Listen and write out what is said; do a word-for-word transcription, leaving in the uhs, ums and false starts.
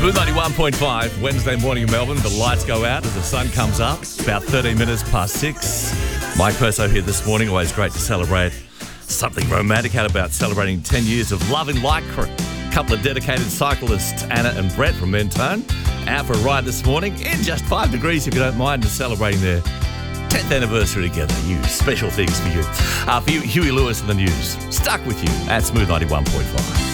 Smooth ninety-one point five, Wednesday morning in Melbourne. The lights go out as the sun comes up. About thirteen minutes past six. Mike Perso here this morning. Always great to celebrate something romantic. How about celebrating ten years of love in Lycra? A couple of dedicated cyclists, Anna and Brett from Mentone, out for a ride this morning in just five degrees, if you don't mind, and celebrating their tenth anniversary together. You special things for you. Uh, for you, Huey Lewis and the News. Stuck with you at Smooth ninety-one point five.